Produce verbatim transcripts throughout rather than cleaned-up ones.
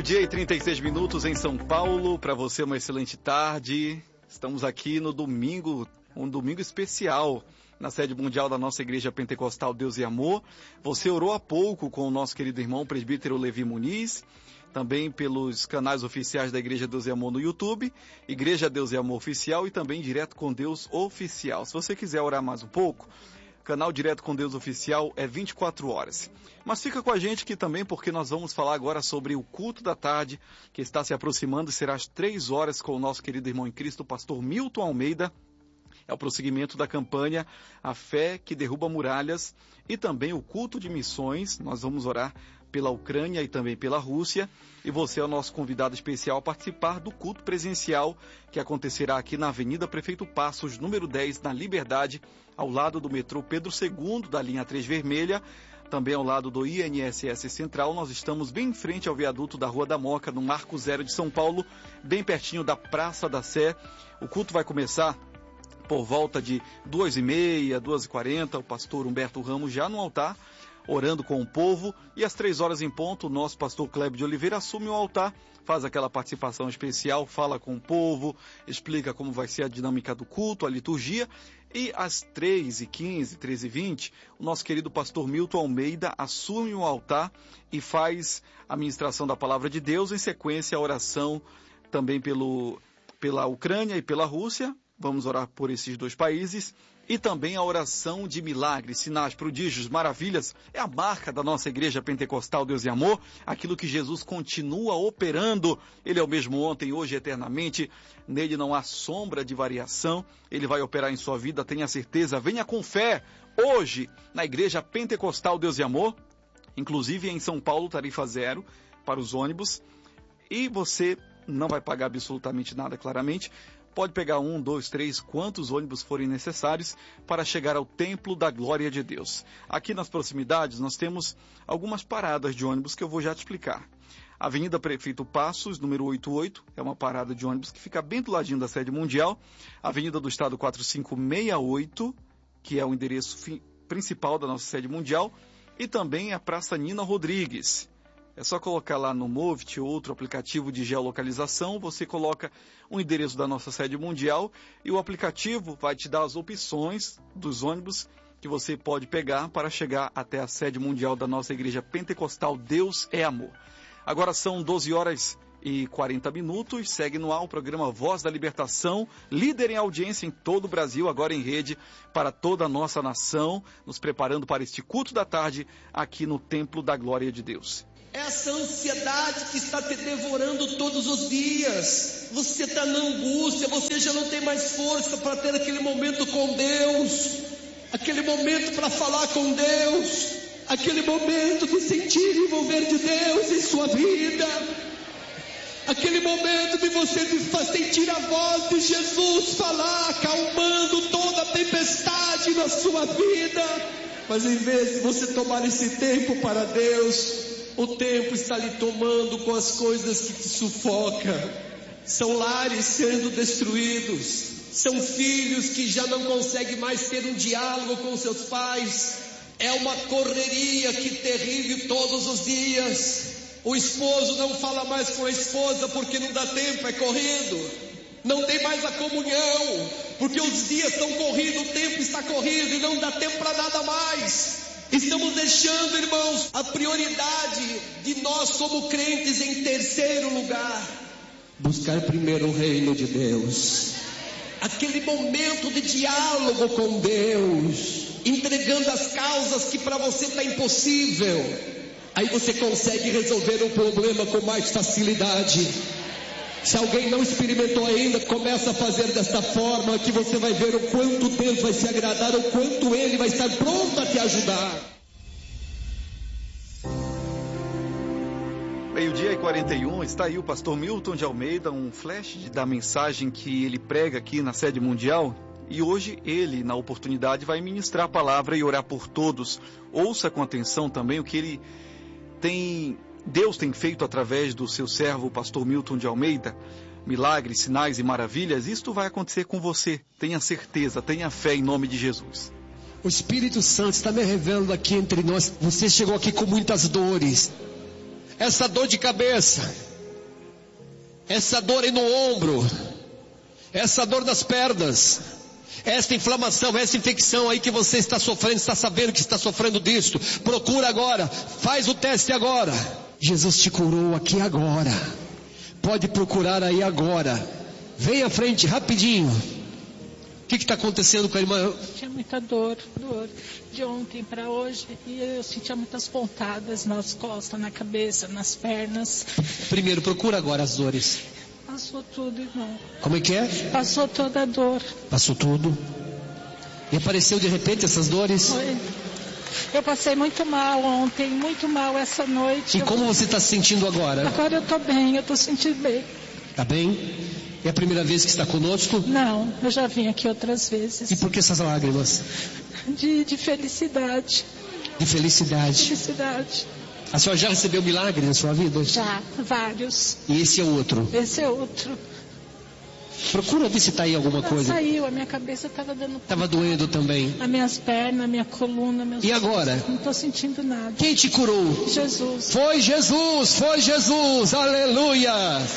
Meio-dia e trinta e seis minutos em São Paulo. Para você, uma excelente tarde. Estamos aqui no domingo, um domingo especial, na sede mundial da nossa Igreja Pentecostal Deus e Amor. Você orou há pouco com o nosso querido irmão presbítero Levi Muniz, também pelos canais oficiais da Igreja Deus e Amor no YouTube, Igreja Deus e Amor Oficial e também Direto com Deus Oficial. Se você quiser orar mais um pouco, canal Direto com Deus Oficial é vinte e quatro horas. Mas fica com a gente aqui também, porque nós vamos falar agora sobre o culto da tarde, que está se aproximando e será às três horas com o nosso querido irmão em Cristo, o pastor Milton Almeida. É o prosseguimento da campanha A Fé que Derruba Muralhas e também o culto de missões. Nós vamos orar pela Ucrânia e também pela Rússia. E você é o nosso convidado especial a participar do culto presencial que acontecerá aqui na Avenida Prefeito Passos, número dez, na Liberdade, ao lado do metrô Pedro segundo, da linha três Vermelha, também ao lado do I N S S Central. Nós estamos bem em frente ao viaduto da Rua da Moca, no Marco Zero de São Paulo, bem pertinho da Praça da Sé. O culto vai começar por volta de duas e meia, duas e quarenta, o pastor Humberto Ramos já no altar, orando com o povo, e às três horas em ponto, o nosso pastor Clébio de Oliveira assume o altar, faz aquela participação especial, fala com o povo, explica como vai ser a dinâmica do culto, a liturgia, e às três e quinze, três e vinte, o nosso querido pastor Milton Almeida assume o altar e faz a ministração da palavra de Deus, em sequência a oração também pelo, pela Ucrânia e pela Rússia. Vamos orar por esses dois países e também a oração de milagres, sinais, prodígios, maravilhas. É a marca da nossa Igreja Pentecostal Deus e Amor, aquilo que Jesus continua operando. Ele é o mesmo ontem, hoje, eternamente. Nele não há sombra de variação. Ele vai operar em sua vida, tenha certeza. Venha com fé hoje na Igreja Pentecostal Deus e Amor, inclusive em São Paulo, tarifa zero para os ônibus. E você não vai pagar absolutamente nada, claramente. Pode pegar um, dois, três, quantos ônibus forem necessários para chegar ao Templo da Glória de Deus. Aqui nas proximidades nós temos algumas paradas de ônibus que eu vou já te explicar. Avenida Prefeito Passos, número oitenta e oito, é uma parada de ônibus que fica bem do ladinho da sede mundial. Avenida do Estado quatro cinco seis oito, que é o endereço principal da nossa sede mundial. E também a Praça Nina Rodrigues. É só colocar lá no Movit, outro aplicativo de geolocalização, você coloca o endereço da nossa sede mundial e o aplicativo vai te dar as opções dos ônibus que você pode pegar para chegar até a sede mundial da nossa Igreja Pentecostal Deus é Amor. Agora são doze horas e quarenta minutos, segue no ar o programa Voz da Libertação, líder em audiência em todo o Brasil, agora em rede para toda a nossa nação, nos preparando para este culto da tarde aqui no Templo da Glória de Deus. Essa ansiedade que está te devorando todos os dias, você está na angústia, você já não tem mais força para ter aquele momento com Deus, aquele momento para falar com Deus, aquele momento de sentir e envolver de Deus em sua vida, aquele momento de você sentir a voz de Jesus falar, acalmando toda a tempestade na sua vida. Mas em vez de você tomar esse tempo para Deus, o tempo está lhe tomando com as coisas que te sufocam. São lares sendo destruídos, são filhos que já não conseguem mais ter um diálogo com seus pais. É uma correria que terrível todos os dias. O esposo não fala mais com a esposa porque não dá tempo, é corrido. Não tem mais a comunhão, porque os dias estão corridos, o tempo está corrido e não dá tempo para nada mais. Estamos deixando, irmãos, a prioridade de nós como crentes em terceiro lugar. Buscar primeiro o reino de Deus. Aquele momento de diálogo com Deus, entregando as causas que para você está impossível. Aí você consegue resolver o problema com mais facilidade. Se alguém não experimentou ainda, começa a fazer desta forma, que você vai ver o quanto Deus vai se agradar, o quanto Ele vai estar pronto a te ajudar. Meio-dia e quarenta e um, está aí o pastor Milton de Almeida, um flash da mensagem que ele prega aqui na sede mundial. E hoje ele, na oportunidade, vai ministrar a palavra e orar por todos. Ouça com atenção também o que ele tem... Deus tem feito através do seu servo, o pastor Milton de Almeida, milagres, sinais e maravilhas. Isto vai acontecer com você. Tenha certeza, tenha fé em nome de Jesus. O Espírito Santo está me revelando aqui entre nós. Você chegou aqui com muitas dores. Essa dor de cabeça, essa dor aí no ombro, essa dor das pernas, essa inflamação, essa infecção aí que você está sofrendo, está sabendo que está sofrendo disso, procura agora, faz o teste agora. Jesus te curou aqui agora. Pode procurar aí agora. Vem à frente rapidinho. O que está acontecendo com a irmã? Eu tinha muita dor, dor de ontem para hoje, e eu sentia muitas pontadas nas costas, na cabeça, nas pernas. Primeiro, procura agora as dores. Passou tudo, irmão. Como é que é? Passou toda a dor. Passou tudo. E apareceu de repente essas dores? Foi. Eu passei muito mal ontem, muito mal essa noite. E como você está se sentindo agora? Agora eu estou bem, eu estou sentindo bem. Está bem? É a primeira vez que está conosco? Não, eu já vim aqui outras vezes. E por que essas lágrimas? De, de felicidade. De felicidade. Felicidade. A senhora já recebeu milagre na sua vida? Já, vários. E esse é outro? Esse é outro. Procura ver se está aí alguma Não, coisa. Saiu, a minha cabeça estava dando... Estava doendo também. As minhas pernas, a minha coluna, meus... E agora? Não estou sentindo nada. Quem te curou? Jesus. Foi Jesus, foi Jesus, aleluia.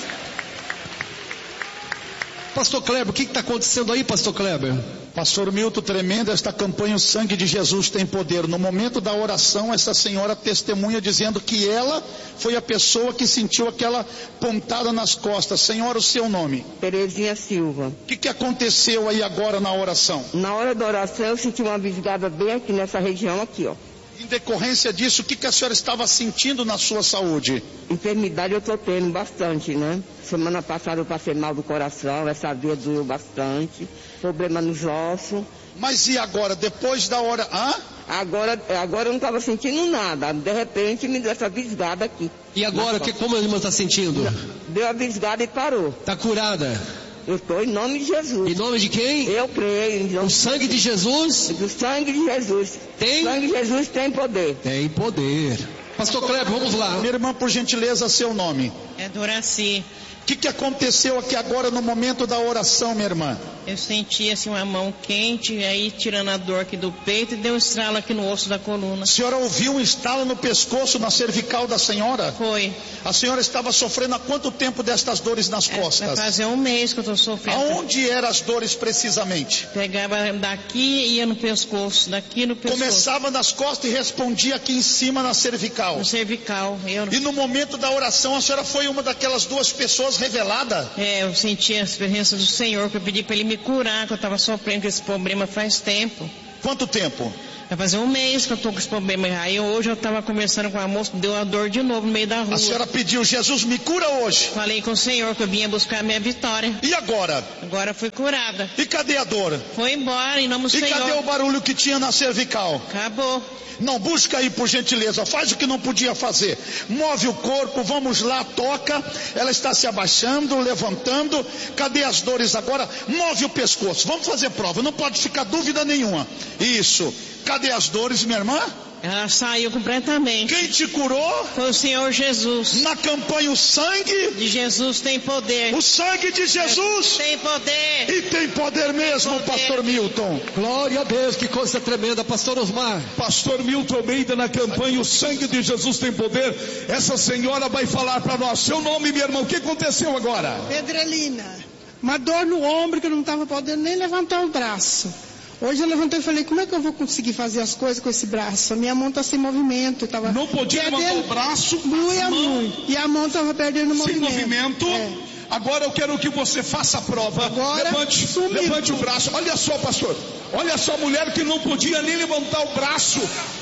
Pastor Kleber, o que está acontecendo aí, Pastor Kleber? Pastor Milton, tremenda esta campanha, o sangue de Jesus tem poder. No momento da oração, essa senhora testemunha dizendo que ela foi a pessoa que sentiu aquela pontada nas costas. Senhora, o seu nome? Terezinha Silva. O que, que aconteceu aí agora na oração? Na hora da oração eu senti uma visgada bem aqui nessa região aqui, ó. Em decorrência disso, o que, que a senhora estava sentindo na sua saúde? Enfermidade eu tô tendo bastante, né? Semana passada eu passei mal do coração, essa veia doeu bastante, problema nos ossos. Mas e agora, depois da hora... Hã? Agora, agora eu não estava sentindo nada, de repente me deu essa visgada aqui. E agora, que, como a irmã está sentindo? Deu a visgada e parou. Está curada? Eu estou em nome de Jesus. Em nome de quem? Eu creio. Em o sangue de Jesus? Do sangue de Jesus. Tem? O sangue de Jesus tem poder. Tem poder. Pastor Kleber, vamos lá. Minha irmã, por gentileza, seu nome? É Doraci. O que, que aconteceu aqui agora no momento da oração, minha irmã? Eu senti assim uma mão quente, aí tirando a dor aqui do peito e deu um estralo aqui no osso da coluna. A senhora ouviu um estalo no pescoço, na cervical da senhora? Foi. A senhora estava sofrendo há quanto tempo destas dores nas costas? É, vai fazer um mês que eu estou sofrendo. Aonde eram as dores precisamente? Pegava daqui e ia no pescoço, daqui no pescoço. Começava nas costas e respondia aqui em cima na cervical. No cervical. Eu... E no momento da oração a senhora foi uma daquelas duas pessoas revelada? É, eu senti a presença do Senhor, que eu pedi para Ele me curar, que eu estava sofrendo com esse problema faz tempo. Quanto tempo? Vai fazer um mês que eu tô com esse problema. Aí hoje eu estava conversando com a moça, deu a dor de novo no meio da rua. A senhora pediu, Jesus me cura hoje. Falei com o Senhor que eu vinha buscar a minha vitória. E agora? Agora fui curada. E cadê a dor? Foi embora, em nome do e Senhor. E cadê o barulho que tinha na cervical? Acabou. Não, busca aí por gentileza, faz o que não podia fazer. Move o corpo, vamos lá, toca. Ela está se abaixando, levantando. Cadê as dores agora? Move o pescoço, vamos fazer prova, não pode ficar dúvida nenhuma. Isso. Cadê as dores, minha irmã? Ela saiu completamente. Quem te curou? Foi o Senhor Jesus. Na campanha o sangue de Jesus tem poder. O sangue de Jesus tem poder. E tem poder mesmo, tem poder. Pastor Milton. Glória a Deus, que coisa tremenda, Pastor Osmar. Pastor Milton Almeida na campanha o sangue de Jesus tem poder. Essa senhora vai falar para nós. Seu nome, minha irmã, o que aconteceu agora? Pedrelina. Uma dor no ombro que eu não estava podendo nem levantar o braço. Hoje eu levantei e falei, como é que eu vou conseguir fazer as coisas com esse braço? A minha mão está sem movimento. Tava não podia perdendo, levantar o braço, doía muito. E a mão estava perdendo o sem movimento. movimento. É. Agora eu quero que você faça a prova. Agora, levante, levante o braço. Olha só, pastor. Olha só a mulher que não podia nem levantar o braço.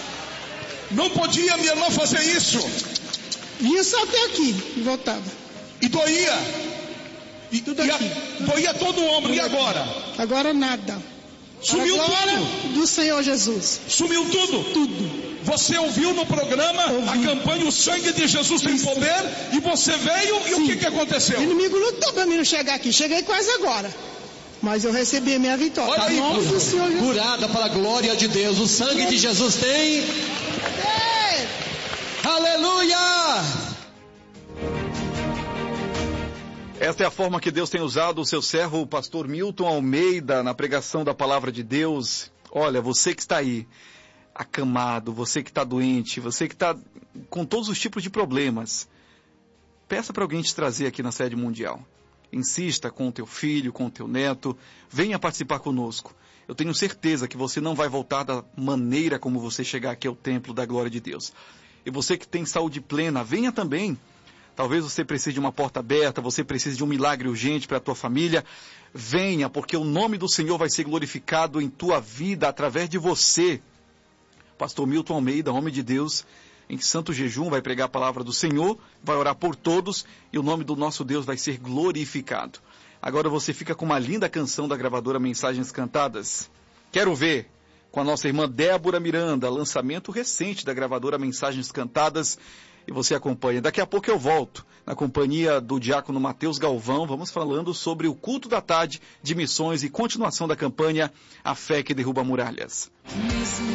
Não podia, minha irmã, fazer isso. Isso até aqui, voltava. E doía. E, Tudo e aqui. A, doía todo o ombro. E agora? Agora nada. Sumiu Agora, tudo. Do Senhor Jesus. Sumiu tudo. Tudo. Você ouviu no programa ouvi. A campanha O Sangue de Jesus tem poder e você veio e Sim. o que, que aconteceu? O inimigo lutou para mim não chegar aqui. Cheguei quase agora. Mas eu recebi a minha vitória. Olha aí, nome do Senhor Jesus. Curada para a glória de Deus. O sangue de Jesus tem. É. Aleluia! Esta é a forma que Deus tem usado o seu servo, o pastor Milton Almeida, na pregação da palavra de Deus. Olha, você que está aí, acamado, você que está doente, você que está com todos os tipos de problemas, peça para alguém te trazer aqui na sede mundial. Insista com o teu filho, com o teu neto, venha participar conosco. Eu tenho certeza que você não vai voltar da maneira como você chegar aqui ao templo da glória de Deus. E você que tem saúde plena, venha também. Talvez você precise de uma porta aberta, você precise de um milagre urgente para a tua família. Venha, porque o nome do Senhor vai ser glorificado em tua vida através de você. Pastor Milton Almeida, homem de Deus, em santo jejum, vai pregar a palavra do Senhor, vai orar por todos e o nome do nosso Deus vai ser glorificado. Agora você fica com uma linda canção da gravadora Mensagens Cantadas. Quero ver, com a nossa irmã Débora Miranda, lançamento recente da gravadora Mensagens Cantadas, e você acompanha. Daqui a pouco eu volto, na companhia do diácono Mateus Galvão, vamos falando sobre o culto da tarde de missões e continuação da campanha A Fé que Derruba Muralhas.